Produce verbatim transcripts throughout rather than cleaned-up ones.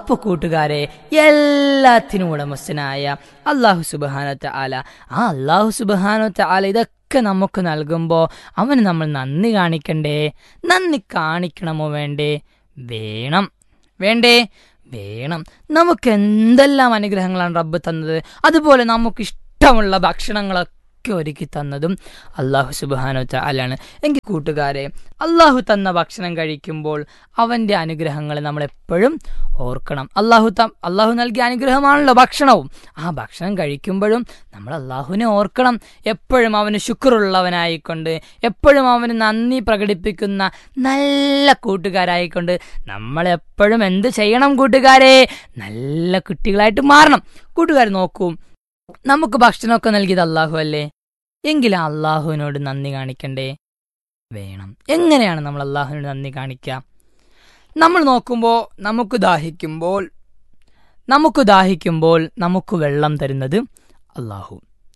അപ്പൊ കൂട്ടുകാരെ, എല്ലാത്തിനും ഉടമസ്ഥനായ അല്ലാഹു സുബ്ഹാനഹു തആല, ആ അല്ലാഹു സുബ്ഹാനഹു തആല ഇതൊക്കെ നമുക്ക് നൽകുമ്പോൾ അവന് നമ്മൾ നന്ദി കാണിക്കണ്ടേ? നന്ദി കാണിക്കണമോ വേണ്ടേ? വേണം. വേണ്ടേ? വേണം. നമുക്ക് എന്തെല്ലാം അനുഗ്രഹങ്ങളാണ് റബ്ബ് തന്നത്. അതുപോലെ നമുക്ക് ഇഷ്ടമുള്ള ഭക്ഷണങ്ങളൊക്കെ ഒരുക്കി തന്നതും അല്ലാഹു സുബ്ഹാനഹു തആലയാണ്. എങ്കിൽ കൂട്ടുകാരെ, അല്ലാഹു തന്ന ഭക്ഷണം കഴിക്കുമ്പോൾ അവൻ്റെ അനുഗ്രഹങ്ങൾ നമ്മൾ എപ്പോഴും ഓർക്കണം. അല്ലാഹു ത അല്ലാഹു നൽകിയ അനുഗ്രഹമാണല്ലോ ഭക്ഷണവും. ആ ഭക്ഷണം കഴിക്കുമ്പോഴും നമ്മൾ അല്ലാഹുവിനെ ഓർക്കണം. എപ്പോഴും അവന് ശുക്റുള്ളവനായിക്കൊണ്ട്, എപ്പോഴും അവന് നന്ദി പ്രകടിപ്പിക്കുന്ന നല്ല കൂട്ടുകാരായിക്കൊണ്ട് നമ്മളെപ്പോഴും എന്ത് ചെയ്യണം കൂട്ടുകാരെ? നല്ല കുട്ടികളായിട്ട് മാറണം. കൂട്ടുകാർ നോക്കൂ, നമുക്ക് ഭക്ഷണമൊക്കെ നൽകിയത് അല്ലാഹു അല്ലേ? എങ്കിൽ ആ അല്ലാഹുവിനോട് നന്ദി കാണിക്കണ്ടേ? വേണം. എങ്ങനെയാണ് നമ്മൾ അല്ലാഹുവിനോട് നന്ദി കാണിക്കുക? നമ്മൾ നോക്കുമ്പോൾ നമുക്ക് ദാഹിക്കുമ്പോൾ നമുക്ക് ദാഹിക്കുമ്പോൾ നമുക്ക് വെള്ളം തരുന്നത് അല്ലാഹു.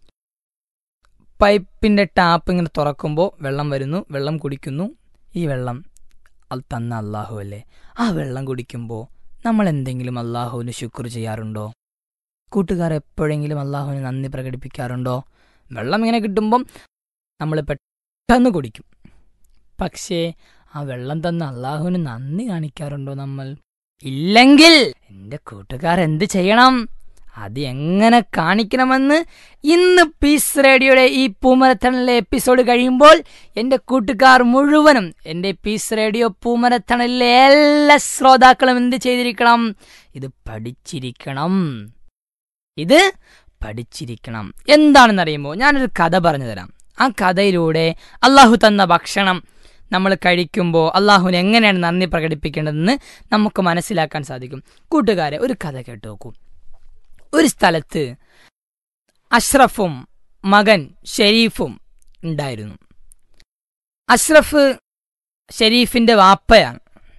പൈപ്പിൻ്റെ ടാപ്പ് ഇങ്ങനെ തുറക്കുമ്പോൾ വെള്ളം വരുന്നു, വെള്ളം കുടിക്കുന്നു. ഈ വെള്ളം അത് തന്ന അല്ലാഹു അല്ലേ? ആ വെള്ളം കുടിക്കുമ്പോൾ നമ്മൾ എന്തെങ്കിലും അല്ലാഹുവിന് ശുക്ർ ചെയ്യാറുണ്ടോ? കൂട്ടുകാർ എപ്പോഴെങ്കിലും അല്ലാഹുവിന് നന്ദി പ്രകടിപ്പിക്കാറുണ്ടോ? വെള്ളം ഇങ്ങനെ കിട്ടുമ്പം നമ്മൾ പെട്ടെന്ന് കുടിക്കും. പക്ഷേ ആ വെള്ളം തന്ന അല്ലാഹുവിന് നന്ദി കാണിക്കാറുണ്ടോ നമ്മൾ? ഇല്ലെങ്കിൽ എൻ്റെ കൂട്ടുകാർ എന്ത് ചെയ്യണം? അത് എങ്ങനെ കാണിക്കണമെന്ന് ഇന്ന് പീസ് റേഡിയോയുടെ ഈ പൂമരത്തണലിലെ എപ്പിസോഡ് കഴിയുമ്പോൾ എൻ്റെ കൂട്ടുകാർ മുഴുവനും, എൻ്റെ പീസ് റേഡിയോ പൂമരത്തണലിലെ എല്ലാ ശ്രോതാക്കളും എന്ത് ചെയ്തിരിക്കണം? ഇത് പഠിച്ചിരിക്കണം. ഇത് പഠിച്ചിരിക്കണം. എന്താണെന്നറിയുമ്പോൾ ഞാനൊരു കഥ പറഞ്ഞു തരാം. ആ കഥയിലൂടെ അല്ലാഹു തന്ന ഭക്ഷണം നമ്മൾ കഴിക്കുമ്പോൾ അല്ലാഹുവിന് എങ്ങനെയാണ് നന്ദി പ്രകടിപ്പിക്കേണ്ടതെന്ന് നമുക്ക് മനസ്സിലാക്കാൻ സാധിക്കും. കൂട്ടുകാരെ, ഒരു കഥ കേട്ടു നോക്കൂ. ഒരു സ്ഥലത്ത് അഷ്റഫും മകൻ ഷെരീഫും ഉണ്ടായിരുന്നു. അഷ്റഫ് ഷെരീഫിന്റെ വാപ്പയാണ്.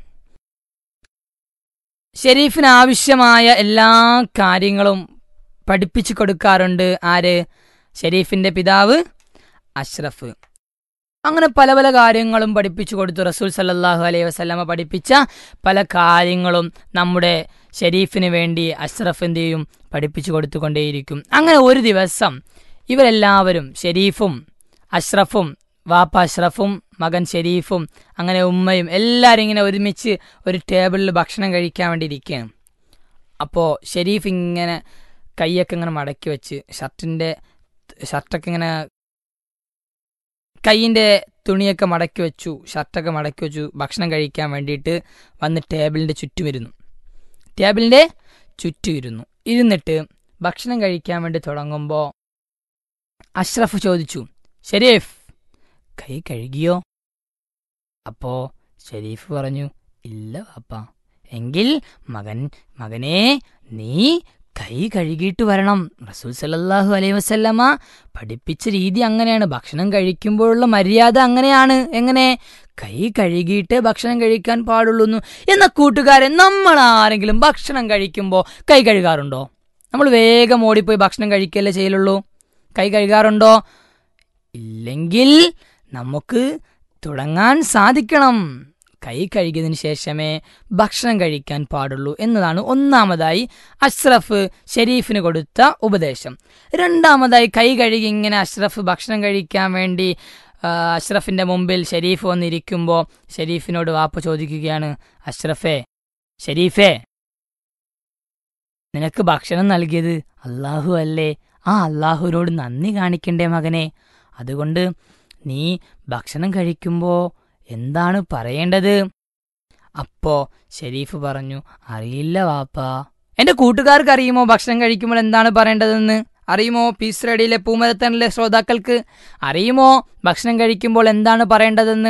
ഷെരീഫിന് ആവശ്യമായ എല്ലാ കാര്യങ്ങളും പഠിപ്പിച്ചു കൊടുക്കാറുണ്ട്. ആര്? ഷെരീഫിന്റെ പിതാവ് അഷ്റഫ്. അങ്ങനെ പല പല കാര്യങ്ങളും പഠിപ്പിച്ചു കൊടുത്തു. റസൂൽ സല്ലല്ലാഹു അലൈഹി വസല്ലമ പഠിപ്പിച്ച പല കാര്യങ്ങളും നമ്മുടെ ഷെരീഫിന് വേണ്ടി അഷ്റഫ് എന്ത് ചെയ്യും? പഠിപ്പിച്ചു കൊടുത്തുകൊണ്ടേയിരിക്കും. അങ്ങനെ ഒരു ദിവസം ഇവരെല്ലാവരും, ഷെരീഫും അഷ്റഫും, വാപ്പ അഷ്റഫും മകൻ ഷെരീഫും, അങ്ങനെ ഉമ്മയും എല്ലാവരും ഇങ്ങനെ ഒരുമിച്ച് ഒരു ടേബിളിൽ ഭക്ഷണം കഴിക്കാൻ വേണ്ടി ഇരിക്കുകയാണ്. അപ്പോൾ ഷെരീഫ് ഇങ്ങനെ കൈയൊക്കെ ഇങ്ങനെ മടക്കി വെച്ച്, ഷർട്ടിൻ്റെ ഷർട്ടൊക്കെ ഇങ്ങനെ കൈയിൻ്റെ തുണിയൊക്കെ മടക്കി വെച്ചു, ഷർട്ടൊക്കെ മടക്കി വെച്ചു, ഭക്ഷണം കഴിക്കാൻ വേണ്ടിയിട്ട് വന്ന് ടേബിളിൻ്റെ ചുറ്റും ഇരുന്നു. ടേബിളിൻ്റെ ചുറ്റും ഇരുന്നു ഇരുന്നിട്ട് ഭക്ഷണം കഴിക്കാൻ വേണ്ടി തുടങ്ങുമ്പോൾ അഷ്റഫ് ചോദിച്ചു, ഷെരീഫ് കൈ കഴുകിയോ? അപ്പോൾ ഷെരീഫ് പറഞ്ഞു, ഇല്ല വാപ്പ. എങ്കിൽ മകൻ മകനെ നീ കൈ കഴുകിയിട്ട് വരണം. റസൂൽ സല്ലല്ലാഹു അലൈഹി വസല്ലമ പഠിപ്പിച്ച രീതി അങ്ങനെയാണ്. ഭക്ഷണം കഴിക്കുമ്പോഴുള്ള മര്യാദ അങ്ങനെയാണ്. എങ്ങനെ? കൈ കഴുകിയിട്ട് ഭക്ഷണം കഴിക്കാൻ പാടുള്ളൂ. എന്ന കൂട്ടുകാരെ, നമ്മൾ ആരെങ്കിലും ഭക്ഷണം കഴിക്കുമ്പോൾ കൈ കഴുകാറുണ്ടോ? നമ്മൾ വേഗം ഓടിപ്പോയി ഭക്ഷണം കഴിക്കല്ലേ ചെയ്യലുള്ളൂ. കൈ കഴുകാറുണ്ടോ? ഇല്ലെങ്കിൽ നമുക്ക് തുടങ്ങാൻ സാധിക്കണം. കൈ കഴുകിയതിന് ശേഷമേ ഭക്ഷണം കഴിക്കാൻ പാടുള്ളൂ എന്നതാണ് ഒന്നാമതായി അഷ്റഫ് ഷെരീഫിന് കൊടുത്ത ഉപദേശം. രണ്ടാമതായി, കൈ കഴുകി ഇങ്ങനെ അഷ്റഫ് ഭക്ഷണം കഴിക്കാൻ വേണ്ടി അഷ്റഫിന്റെ മുമ്പിൽ ഷെരീഫ് വന്നിരിക്കുമ്പോൾ ഷെരീഫിനോട് വാപ്പ ചോദിക്കുകയാണ്, അഷ്റഫേ, ഷെരീഫേ, നിനക്ക് ഭക്ഷണം നൽകിയത് അല്ലാഹു അല്ലേ? ആ അല്ലാഹുവിനോട് നന്ദി കാണിക്കണ്ടേ മകനെ? അതുകൊണ്ട് നീ ഭക്ഷണം കഴിക്കുമ്പോൾ എന്താണ് പറയേണ്ടത്? അപ്പോ ഷെരീഫ് പറഞ്ഞു, അറിയില്ല വാപ്പ. എൻ്റെ കൂട്ടുകാർക്ക് അറിയുമോ ഭക്ഷണം കഴിക്കുമ്പോൾ എന്താണ് പറയേണ്ടതെന്ന്? അറിയുമോ? പീസ് റേഡിയോയിലെ പൂമരത്തണലിലെ ശ്രോതാക്കൾക്ക് അറിയുമോ ഭക്ഷണം കഴിക്കുമ്പോൾ എന്താണ് പറയേണ്ടതെന്ന്?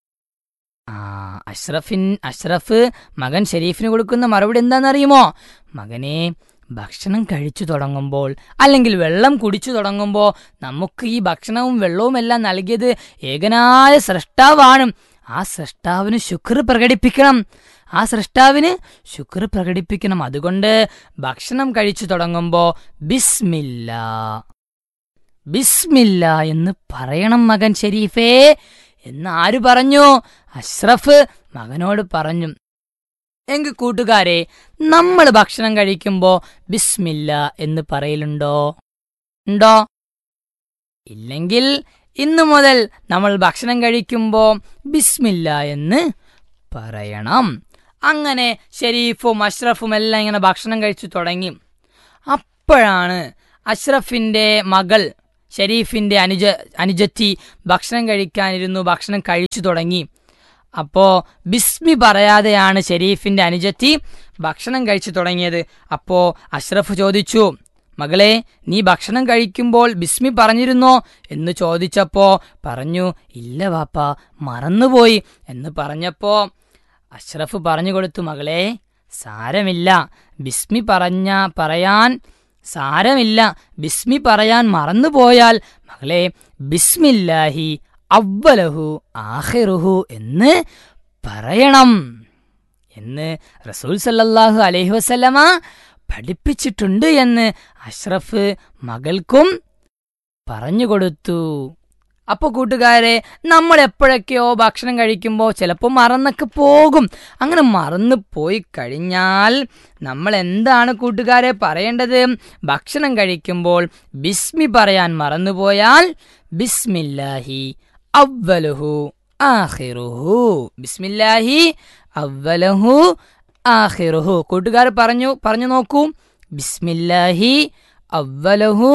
ആ അഷ്റഫിൻ അഷ്റഫ് മകൻ ഷെരീഫിന് കൊടുക്കുന്ന മറുപടി എന്താണെന്നറിയുമോ? മകനെ, ഭക്ഷണം കഴിച്ചു തുടങ്ങുമ്പോൾ അല്ലെങ്കിൽ വെള്ളം കുടിച്ചു തുടങ്ങുമ്പോൾ നമുക്ക് ഈ ഭക്ഷണവും വെള്ളവും എല്ലാം നൽകിയത് ഏകനായ സ്രഷ്ടാവാണ്. ആ സ്രഷ്ടാവിന് ശുക്ർ പ്രകടിപ്പിക്കണം. ആ സ്രഷ്ടാവിന് ശുക്ർ പ്രകടിപ്പിക്കണം. അതുകൊണ്ട് ഭക്ഷണം കഴിച്ചു തുടങ്ങുമ്പോൾ ബിസ്മില്ലാ ബിസ്മില്ലാ എന്ന് പറയണം മകൻ ഷെരീഫേ എന്ന് ആര് പറഞ്ഞു? അഷ്റഫ് മകനോട് പറഞ്ഞു. എങ്കിൽ കൂട്ടുകാരെ, നമ്മൾ ഭക്ഷണം കഴിക്കുമ്പോൾ ബിസ്മില്ല എന്ന് പറയലുണ്ടോ? ഉണ്ടോ? ഇല്ലെങ്കിൽ ഇന്നു മുതൽ നമ്മൾ ഭക്ഷണം കഴിക്കുമ്പോൾ ബിസ്മില്ല എന്ന് പറയണം. അങ്ങനെ ഷെരീഫും അഷ്റഫും എല്ലാം ഇങ്ങനെ ഭക്ഷണം കഴിച്ചു തുടങ്ങി. അപ്പോഴാണ് അഷ്റഫിൻ്റെ മകൾ ഷെരീഫിൻ്റെ അനുജ അനുജത്തി ഭക്ഷണം കഴിക്കാനിരുന്നു. ഭക്ഷണം കഴിച്ചു തുടങ്ങി. അപ്പോൾ ബിസ്മി പറയാതെയാണ് ഷെരീഫിൻ്റെ അനുജത്തി ഭക്ഷണം കഴിച്ചു തുടങ്ങിയത്. അപ്പോൾ അഷ്റഫ് ചോദിച്ചു, മകളെ, നീ ഭക്ഷണം കഴിക്കുമ്പോൾ ബിസ്മി പറഞ്ഞിരുന്നോ എന്ന് ചോദിച്ചപ്പോൾ പറഞ്ഞു, ഇല്ല വാപ്പ, മറന്നുപോയി എന്ന് പറഞ്ഞപ്പോൾ അഷ്റഫ് പറഞ്ഞു കൊടുത്തു, മകളെ, സാരമില്ല, ബിസ്മി പറഞ്ഞ പറയാൻ സാരമില്ല ബിസ്മി പറയാൻ മറന്നുപോയാൽ മകളെ ബിസ്മില്ലാഹി അവ്വലഹു ആഖിറുഹു എന്ന് പറയണം എന്ന് റസൂൽ സല്ലല്ലാഹു അലൈഹി വസല്ലമ പഠിപ്പിച്ചിട്ടുണ്ട് എന്ന് അഷ്റഫ് മകൾക്കും പറഞ്ഞുകൊടുത്തു. അപ്പോൾ കൂട്ടുകാരെ, നമ്മൾ എപ്പോഴൊക്കെയോ ഭക്ഷണം കഴിക്കുമ്പോൾ ചിലപ്പോൾ മറന്നൊക്കെ പോകും. അങ്ങനെ മറന്നു പോയി കഴിഞ്ഞാൽ നമ്മൾ എന്താണ് കൂട്ടുകാരെ പറയേണ്ടത്? ഭക്ഷണം കഴിക്കുമ്പോൾ ബിസ്മി പറയാൻ മറന്നുപോയാൽ ബിസ്മില്ലാഹി അവ്വലുഹു ആഖിറുഹു, ബിസ്മില്ലാഹി അവ്വലുഹു ആഖിറുഹു. കൂട്ടുകാർ പറഞ്ഞു പറഞ്ഞു നോക്കൂ, ബിസ്മില്ലാഹി അവ്വലുഹു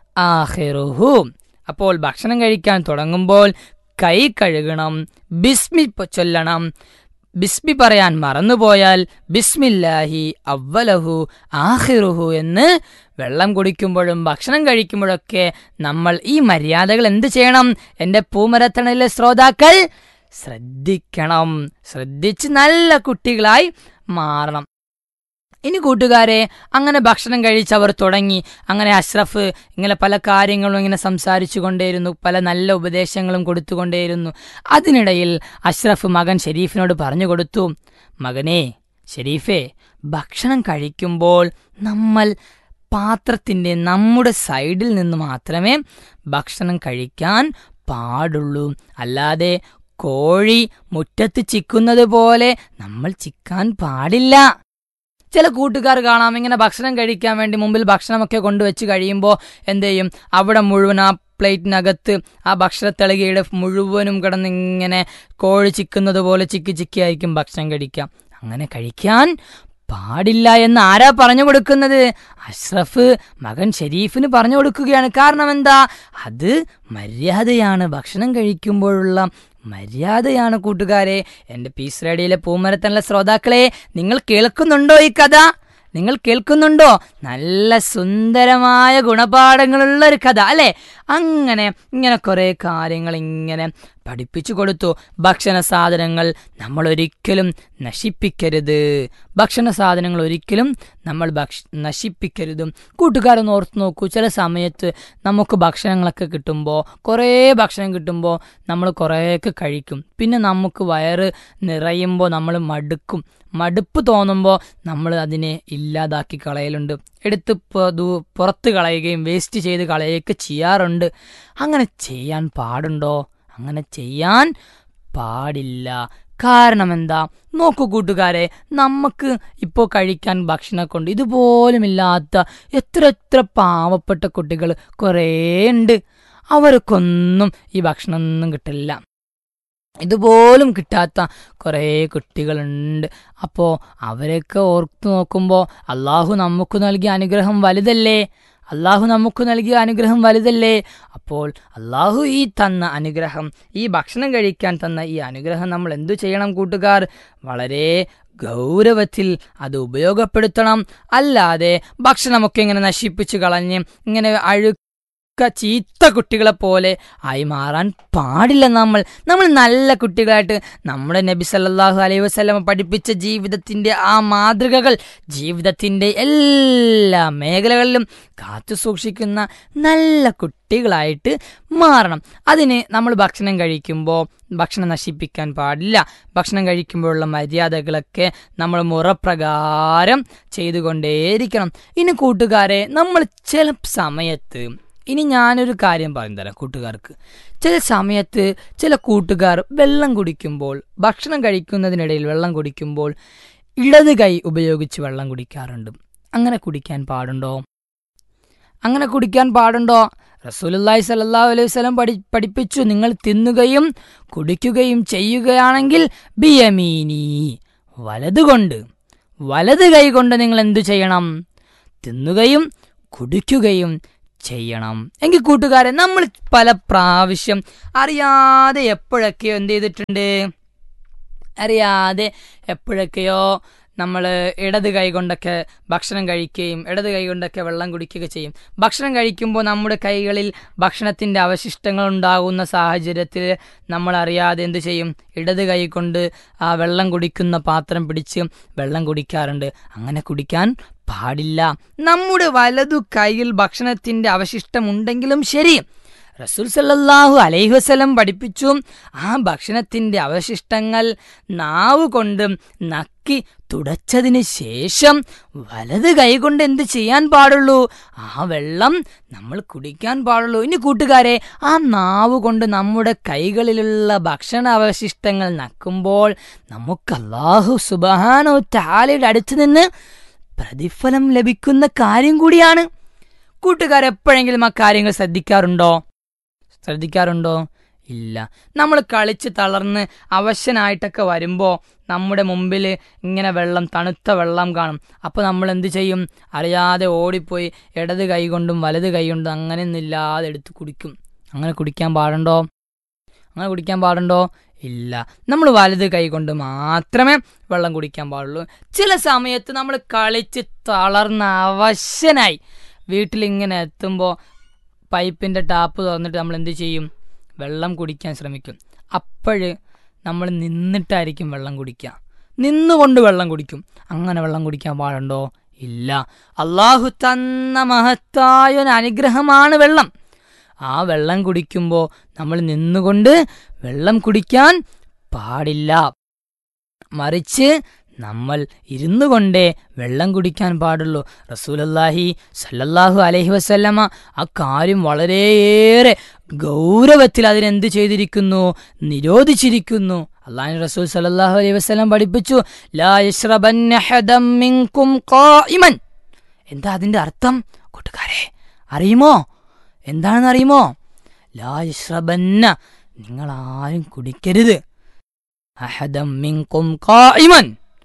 ആഖിറുഹു. അപ്പോൾ ഭക്ഷണം കഴിക്കാൻ തുടങ്ങുമ്പോൾ കൈ കഴുകണം, ബിസ്മി ചൊല്ലണം. ബിസ്മി പറയാൻ മറന്നുപോയാൽ ബിസ്മില്ലാഹി അവ്വലഹു ആഖിറുഹു എന്ന് വെള്ളം കുടിക്കുമ്പോഴും ഭക്ഷണം കഴിക്കുമ്പോഴൊക്കെ നമ്മൾ ഈ മര്യാദകൾ എന്ത് ചെയ്യണം? എൻ്റെ പൂമരത്തണലിലെ ശ്രോതാക്കൾ ശ്രദ്ധിക്കണം. ശ്രദ്ധിച്ച് നല്ല കുട്ടികളായി മാറണം. ഇനി കൂട്ടുകാരെ, അങ്ങനെ ഭക്ഷണം കഴിച്ചവർ തുടങ്ങി. അങ്ങനെ അഷ്റഫ് ഇങ്ങനെ പല കാര്യങ്ങളും ഇങ്ങനെ സംസാരിച്ചു കൊണ്ടേയിരുന്നു, പല നല്ല ഉപദേശങ്ങളും കൊടുത്തുകൊണ്ടേയിരുന്നു. അതിനിടയിൽ അഷ്റഫ് മകൻ ഷെരീഫിനോട് പറഞ്ഞു കൊടുത്തു, മകനെ ഷെരീഫെ, ഭക്ഷണം കഴിക്കുമ്പോൾ നമ്മൾ പാത്രത്തിൻ്റെ നമ്മുടെ സൈഡിൽ നിന്ന് മാത്രമേ ഭക്ഷണം കഴിക്കാൻ പാടുള്ളൂ. അല്ലാതെ കോഴി മുറ്റത്ത് ചിക്കുന്നത് പോലെ നമ്മൾ ചിക്കാൻ പാടില്ല. ചില കൂട്ടുകാർ കാണാം, ഇങ്ങനെ ഭക്ഷണം കഴിക്കാൻ വേണ്ടി മുമ്പിൽ ഭക്ഷണമൊക്കെ കൊണ്ടുവച്ച് കഴിയുമ്പോൾ എന്ത് ചെയ്യും, അവിടെ മുഴുവൻ ആ പ്ലേറ്റിനകത്ത് ആ ഭക്ഷണത്തളികയുടെ മുഴുവനും കിടന്നിങ്ങനെ കോഴി ചിക്കുന്നത് പോലെ ചിക്കി ചിക്കിയായിരിക്കും ഭക്ഷണം കഴിക്കാം. അങ്ങനെ കഴിക്കാൻ പാടില്ല എന്ന് ആരാ പറഞ്ഞു കൊടുക്കുന്നത്? അഷ്റഫ് മകൻ ഷെരീഫിന് പറഞ്ഞു കൊടുക്കുകയാണ്. കാരണം എന്താ? അത് മര്യാദയാണ്, ഭക്ഷണം കഴിക്കുമ്പോഴുള്ള മര്യാദയാണ് കൂട്ടുകാരെ. എൻ്റെ പീസ് റേഡിയോയിലെ പൂമരത്തണലിലെ ശ്രോതാക്കളെ, നിങ്ങൾ കേൾക്കുന്നുണ്ടോ ഈ കഥ? നിങ്ങൾ കേൾക്കുന്നുണ്ടോ? നല്ല സുന്ദരമായ ഗുണപാഠങ്ങളുള്ള ഒരു കഥ അല്ലേ? അങ്ങനെ ഇങ്ങനെ കുറേ കാര്യങ്ങൾ ഇങ്ങനെ പഠിപ്പിച്ചു കൊടുത്തു. ഭക്ഷണ സാധനങ്ങൾ നമ്മൾ ഒരിക്കലും നശിപ്പിക്കരുത്. ഭക്ഷണ സാധനങ്ങൾ ഒരിക്കലും നമ്മൾ ഭക്ഷ നശിപ്പിക്കരുതും. കൂട്ടുകാരൊന്ന് ഓർത്ത് നോക്കൂ, ചില സമയത്ത് നമുക്ക് ഭക്ഷണങ്ങളൊക്കെ കിട്ടുമ്പോൾ, കുറേ ഭക്ഷണം കിട്ടുമ്പോൾ നമ്മൾ കുറേയൊക്കെ കഴിക്കും. പിന്നെ നമുക്ക് വയറ് നിറയുമ്പോൾ നമ്മൾ മടുക്കും. മടുപ്പ് തോന്നുമ്പോൾ നമ്മൾ അതിനെ ഇല്ലാതാക്കി കളയലുണ്ട്, എടുത്ത് പുറത്ത് കളയുകയും വേസ്റ്റ് ചെയ്ത് കളയുകയൊക്കെ ചെയ്യാറുണ്ട്. അങ്ങനെ ചെയ്യാൻ പാടുണ്ടോ? അങ്ങനെ ചെയ്യാൻ പാടില്ല. കാരണം എന്താ? നോക്കൂ കൂട്ടുകാരെ, നമുക്ക് ഇപ്പോൾ കഴിക്കാൻ ഭക്ഷണം കൊണ്ട് ഇതുപോലുമില്ലാത്ത എത്ര എത്ര പാവപ്പെട്ട കുട്ടികൾ കുറേ ഉണ്ട്. അവർക്കൊന്നും ഈ ഭക്ഷണമൊന്നും കിട്ടില്ല. ഇതുപോലും കിട്ടാത്ത കുറേ കുട്ടികളുണ്ട്. അപ്പോൾ അവരൊക്കെ ഓർത്തു നോക്കുമ്പോൾ അള്ളാഹു നമുക്ക് നൽകിയ അനുഗ്രഹം വലുതല്ലേ? അള്ളാഹു നമുക്ക് നൽകിയ അനുഗ്രഹം വലുതല്ലേ? അപ്പോൾ അള്ളാഹു ഈ തന്ന അനുഗ്രഹം, ഈ ഭക്ഷണം കഴിക്കാൻ തന്ന ഈ അനുഗ്രഹം നമ്മൾ എന്തു ചെയ്യണം കൂട്ടുകാർ? വളരെ ഗൗരവത്തിൽ അത് ഉപയോഗപ്പെടുത്തണം. അല്ലാതെ ഭക്ഷണമൊക്കെ ഇങ്ങനെ നശിപ്പിച്ചു കളഞ്ഞ് ഇങ്ങനെ അഴു ചീത്ത കുട്ടികളെ പോലെ ആയി മാറാൻ പാടില്ല. നമ്മൾ നമ്മൾ നല്ല കുട്ടികളായിട്ട് നമ്മുടെ നബി സല്ലല്ലാഹു അലൈഹി വസല്ലം പഠിപ്പിച്ച ജീവിതത്തിൻ്റെ ആ മാതൃകകൾ ജീവിതത്തിൻ്റെ എല്ലാ മേഖലകളിലും കാത്തു സൂക്ഷിക്കുന്ന നല്ല കുട്ടികളായിട്ട് മാറണം. അതിന് നമ്മൾ ഭക്ഷണം കഴിക്കുമ്പോൾ ഭക്ഷണം നശിപ്പിക്കാൻ പാടില്ല. ഭക്ഷണം കഴിക്കുമ്പോഴുള്ള മര്യാദകളൊക്കെ നമ്മൾ മുറപ്രകാരം ചെയ്തുകൊണ്ടേയിരിക്കണം. ഇനി കൂട്ടുകാരെ, നമ്മൾ ചില സമയത്ത്, ഇനി ഞാനൊരു കാര്യം പറഞ്ഞു തരാം കൂട്ടുകാർക്ക്. ചില സമയത്ത് ചില കൂട്ടുകാർ വെള്ളം കുടിക്കുമ്പോൾ, ഭക്ഷണം കഴിക്കുന്നതിനിടയിൽ വെള്ളം കുടിക്കുമ്പോൾ ഇടത് കൈ ഉപയോഗിച്ച് വെള്ളം കുടിക്കാറുണ്ട്. അങ്ങനെ കുടിക്കാൻ പാടുണ്ടോ? അങ്ങനെ കുടിക്കാൻ പാടുണ്ടോ? റസൂലുള്ളാഹി സ്വല്ലല്ലാഹു അലൈഹി വസല്ലം പഠി പഠിപ്പിച്ചു നിങ്ങൾ തിന്നുകയും കുടിക്കുകയും ചെയ്യുകയാണെങ്കിൽ ബിയമീനി, വലതുകൊണ്ട്, വലത് കൈ കൊണ്ട് നിങ്ങൾ എന്തു ചെയ്യണം? തിന്നുകയും കുടിക്കുകയും ചെയ്യണം. എങ്കിൽ കൂട്ടുകാരെ, നമ്മൾ പല പ്രാവശ്യം അറിയാതെ എപ്പോഴൊക്കെയോ എന്ത് ചെയ്തിട്ടുണ്ട്? അറിയാതെ എപ്പോഴൊക്കെയോ നമ്മൾ ഇടത് കൈ കൊണ്ടൊക്കെ ഭക്ഷണം കഴിക്കുകയും ഇടത് കൈ കൊണ്ടൊക്കെ വെള്ളം കുടിക്കുകയൊക്കെ ചെയ്യും. ഭക്ഷണം കഴിക്കുമ്പോൾ നമ്മുടെ കൈകളിൽ ഭക്ഷണത്തിൻ്റെ അവശിഷ്ടങ്ങൾ ഉണ്ടാകുന്ന സാഹചര്യത്തിൽ നമ്മൾ അറിയാതെ എന്ത് ചെയ്യും? ഇടത് കൈ കൊണ്ട് ആ വെള്ളം കുടിക്കുന്ന പാത്രം പിടിച്ച് വെള്ളം കുടിക്കാറുണ്ട്. അങ്ങനെ കുടിക്കാൻ പാടില്ല. നമ്മുടെ വലതു കൈയിൽ ഭക്ഷണത്തിൻ്റെ അവശിഷ്ടം ഉണ്ടെങ്കിലും ശരി, റസൂൽ സല്ലല്ലാഹു അലൈഹി വസല്ലം പഠിപ്പിച്ചു ആ ഭക്ഷണത്തിൻ്റെ അവശിഷ്ടങ്ങൾ നാവ് കൊണ്ട് നക്കി തുടച്ചതിന് ശേഷം വലത് കൈ കൊണ്ട് എന്ത് ചെയ്യാൻ പാടുള്ളൂ? ആ വെള്ളം നമ്മൾ കുടിക്കാൻ പാടുള്ളൂ. ഇനി കൂട്ടുകാരെ, ആ നാവ് കൊണ്ട് നമ്മുടെ കൈകളിലുള്ള ഭക്ഷണ അവശിഷ്ടങ്ങൾ നക്കുമ്പോൾ നമുക്ക് അല്ലാഹു സുബ്ഹാനഹു തആലയുടെ അടുത്ത് നിന്ന് പ്രതിഫലം ലഭിക്കുന്ന കാര്യം കൂടിയാണ്. കൂട്ടുകാർ എപ്പോഴെങ്കിലും ആ കാര്യങ്ങൾ ശ്രദ്ധിക്കാറുണ്ടോ? ശ്രദ്ധിക്കാറുണ്ടോ? ഇല്ല. നമ്മൾ കളിച്ച് തളർന്ന് അവശനായിട്ടൊക്കെ വരുമ്പോൾ നമ്മുടെ മുമ്പിൽ ഇങ്ങനെ വെള്ളം, തണുത്ത വെള്ളം കാണും. അപ്പോൾ നമ്മൾ എന്ത് ചെയ്യും? അറിയാതെ ഓടിപ്പോയി ഇടത് കൈ കൊണ്ടും വലത് കൈ കൊണ്ടും അങ്ങനെ ഒന്നില്ലാതെ എടുത്ത് കുടിക്കും. അങ്ങനെ കുടിക്കാൻ പാടുണ്ടോ? അങ്ങനെ കുടിക്കാൻ പാടുണ്ടോ? ഇല്ല. നമ്മൾ വലത് കൈ കൊണ്ട് മാത്രമേ വെള്ളം കുടിക്കാൻ പാടുള്ളൂ. ചില സമയത്ത് നമ്മൾ കളിച്ച് തളർന്ന അവശനായി വീട്ടിലിങ്ങനെ എത്തുമ്പോൾ പൈപ്പിൻ്റെ ടാപ്പ് തുറന്നിട്ട് നമ്മൾ എന്ത് ചെയ്യും? വെള്ളം കുടിക്കാൻ ശ്രമിക്കും. അപ്പോഴ് നമ്മൾ നിന്നിട്ടായിരിക്കും വെള്ളം കുടിക്കുക, നിന്നുകൊണ്ട് വെള്ളം കുടിക്കും. അങ്ങനെ വെള്ളം കുടിക്കാൻ പാടുണ്ടോ? ഇല്ല. അള്ളാഹു തന്ന മഹത്തായ ഒരു അനുഗ്രഹമാണ് വെള്ളം. ആ വെള്ളം കുടിക്കുമ്പോൾ നമ്മൾ നിന്നുകൊണ്ട് വെള്ളം കുടിക്കാൻ പാടില്ല. മറിച്ച് നമ്മൾ ഇരുന്നു കൊണ്ടേ വെള്ളം കുടിക്കാൻ പാടുള്ളൂ. റസൂലുള്ളാഹി സല്ലല്ലാഹു അലൈഹി വസല്ലമ ആ കാര്യം വളരെയേറെ ഗൗരവത്തിൽ അതിനെന്ത് ചെയ്തിരിക്കുന്നു? നിരോധിച്ചിരിക്കുന്നു. അല്ലാഹുവിന്റെ റസൂൽ സല്ലല്ലാഹു അലൈഹി വസല്ലം പഠിപ്പിച്ചു, ലാ യശ്റബന്ന അഹദം മിൻകും ഖായിമൻ. എന്താ അതിന്റെ അർത്ഥം കൂട്ടുകാരെ? അറിയുമോ? എന്താണെന്ന് അറിയുമോ? ലാ യശ്റബന്ന, നിങ്ങൾ ആരും കുടിക്കരുത്, അഹദം മിൻകും ഖായിമൻ,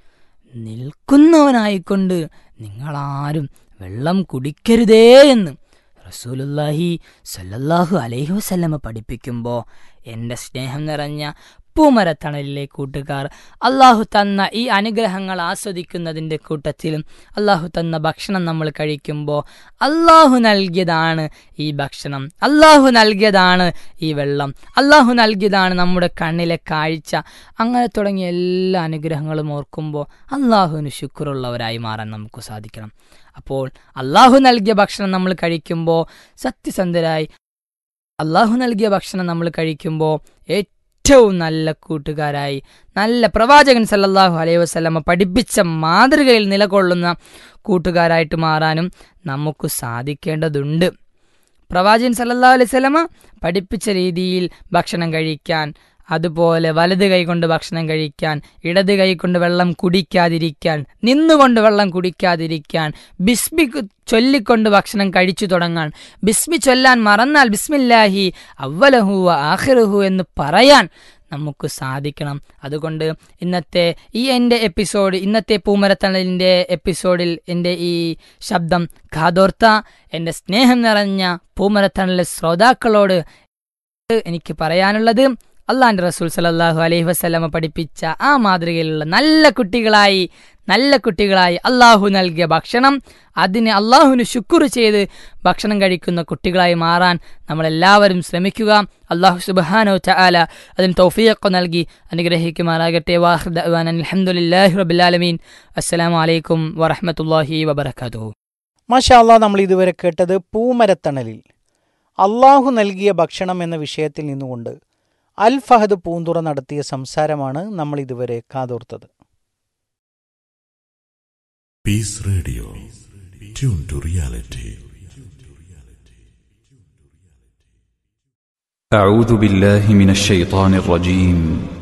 നിൽക്കുന്നവനായിക്കൊണ്ട് നിങ്ങളാരും വെള്ളം കുടിക്കരുതേ എന്ന് റസൂലുള്ളാഹി സല്ലല്ലാഹു അലൈഹി വസല്ലമ പഠിപ്പിക്കുമ്പോൾ എൻ്റെ സ്നേഹം നിറഞ്ഞ പൂമരത്തണലിലെ കൂട്ടുകാർ, അള്ളാഹു തന്ന ഈ അനുഗ്രഹങ്ങൾ ആസ്വദിക്കുന്നതിൻ്റെ കൂട്ടത്തിലും അള്ളാഹു തന്ന ഭക്ഷണം നമ്മൾ കഴിക്കുമ്പോൾ അള്ളാഹു നൽകിയതാണ് ഈ ഭക്ഷണം, അള്ളാഹു നൽകിയതാണ് ഈ വെള്ളം, അള്ളാഹു നൽകിയതാണ് നമ്മുടെ കണ്ണിലെ കാഴ്ച. അങ്ങനെ തുടങ്ങിയ എല്ലാ അനുഗ്രഹങ്ങളും ഓർക്കുമ്പോൾ അള്ളാഹുവിന് ശുക്റുള്ളവരായി മാറാൻ നമുക്ക് സാധിക്കണം. അപ്പോൾ അള്ളാഹു നൽകിയ ഭക്ഷണം നമ്മൾ കഴിക്കുമ്പോൾ സത്യസന്ധരായി അള്ളാഹു നൽകിയ ഭക്ഷണം നമ്മൾ കഴിക്കുമ്പോൾ ഏറ്റവും നല്ല കൂട്ടുകാരായി, നല്ല പ്രവാചകൻ സല്ലല്ലാഹു അലൈഹി വസല്ലമ പഠിപ്പിച്ച മാതൃകയിൽ നിലകൊള്ളുന്ന കൂട്ടുകാരായിട്ട് മാറാനും നമുക്ക് സാധിക്കേണ്ടതുണ്ട്. പ്രവാചകൻ സല്ലല്ലാഹു അലൈഹി വസല്ലമ പഠിപ്പിച്ച രീതിയിൽ ഭക്ഷണം കഴിക്കാൻ, അതുപോലെ വലത് കൈ കൊണ്ട് ഭക്ഷണം കഴിക്കാൻ, ഇടത് കൈ കൊണ്ട് വെള്ളം കുടിക്കാതിരിക്കാൻ, നിന്നുകൊണ്ട് വെള്ളം കുടിക്കാതിരിക്കാൻ, ബിസ്മി ചൊല്ലിക്കൊണ്ട് ഭക്ഷണം കഴിച്ചു തുടങ്ങാൻ, ബിസ്മി ചൊല്ലാൻ മറന്നാൽ ബിസ്മില്ലാഹി അവ്വലഹു വ ആഖിറുഹു എന്ന് പറയാൻ നമുക്ക് സാധിക്കണം. അതുകൊണ്ട് ഇന്നത്തെ ഈ എൻ്റെ എപ്പിസോഡ്, ഇന്നത്തെ പൂമരത്തണലിൻ്റെ എപ്പിസോഡിൽ എൻ്റെ ഈ ശബ്ദം കാതോർത്ത എൻ്റെ സ്നേഹം നിറഞ്ഞ പൂമരത്തണലിലെ ശ്രോതാക്കളോട് എനിക്ക് പറയാനുള്ളത്, അള്ളാന്റെ റസൂൽ സല്ലല്ലാഹു അലൈഹി വസല്ലമ പഠിപ്പിച്ച ആ മാതൃകയിലുള്ള നല്ല കുട്ടികളായി നല്ല കുട്ടികളായി അള്ളാഹു നൽകിയ ഭക്ഷണം, അതിന് അള്ളാഹുവിന് ശുക്ർ ചെയ്ത് ഭക്ഷണം കഴിക്കുന്ന കുട്ടികളായി മാറാൻ നമ്മളെല്ലാവരും ശ്രമിക്കുക. അള്ളാഹു സുബ്ഹാനഹു തആല അതിന് തൗഫീഖ് നൽകി അനുഗ്രഹിക്കുമാറാകട്ടെ. വാഖിർ ദഅ്വാന അൽഹംദുലില്ലാഹി റബ്ബിൽ ആലമീൻ. അസ്സലാമു അലൈക്കും വറഹ്മത്തുള്ളാഹി വബറകാതുഹു. മാഷാ അല്ലാഹ്, നമ്മൾ ഇതുവരെ കേട്ടത് പൂമരത്തണലിൽ അള്ളാഹു നൽകിയ ഭക്ഷണം എന്ന വിഷയത്തിൽ നിന്നുകൊണ്ട് അൽ ഫഹദ് പൂന്തുറ നടത്തിയ സംസാരമാണ് നമ്മൾ ഇതുവരെ കാതോർത്തത്. Piece radio, tune to reality. أعوذ بالله من الشيطان الرجيم.